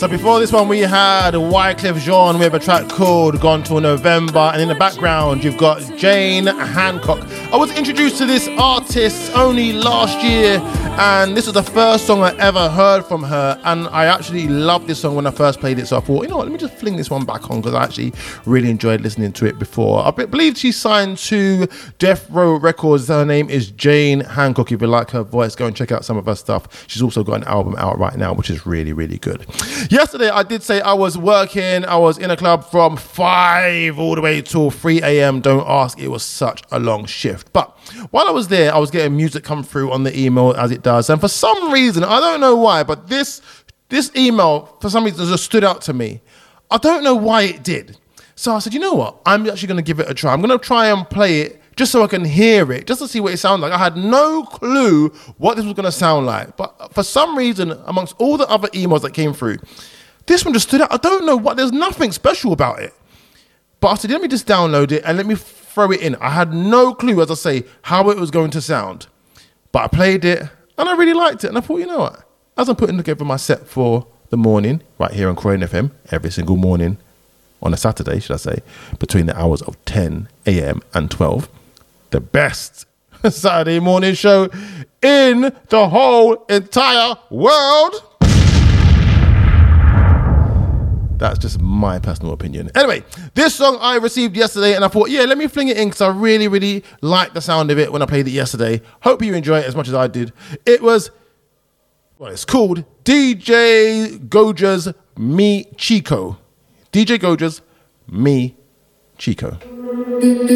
So before this one, we had Wyclef Jean with a track called Gone Till November. And in the background, you've got Jane Hancock. I was introduced to this artist only last year, and this is the first song I ever heard from her. And I actually loved this song when I first played it. So I thought, you know what, let me just fling this one back on, because I actually really enjoyed listening to it before. I believe she's signed to Death Row Records. Her name is Jane Hancock. If you like her voice, go and check out some of her stuff. She's also got an album out right now, which is really, really good. Yesterday, I did say I was working. I was in a club from 5 all the way till 3 a.m. Don't ask. It was such a long shift. But while I was there, I was getting music come through on the email as it does. And for some reason, I don't know why, but this email, for some reason, just stood out to me. I don't know why it did. So I said, you know what? I'm actually going to give it a try. I'm going to try and play it just so I can hear it, just to see what it sounds like. I had no clue what this was going to sound like. But for some reason, amongst all the other emails that came through, this one just stood out. I don't know what, there's nothing special about it. But I said, let me just download it and let me throw it in. I had no clue, as I say, how it was going to sound. But I played it and I really liked it. And I thought, you know what? As I'm putting together my set for the morning, right here on Croydon FM, every single morning, on a Saturday, should I say, between the hours of 10 a.m. and 12, the best Saturday morning show in the whole entire world. That's just my personal opinion. Anyway, this song I received yesterday, and I thought, yeah, let me fling it in, because I really, really liked the sound of it when I played it yesterday. Hope you enjoy it as much as I did. It's called DJ Goja's Me Chico. DJ Goja's Me Chico.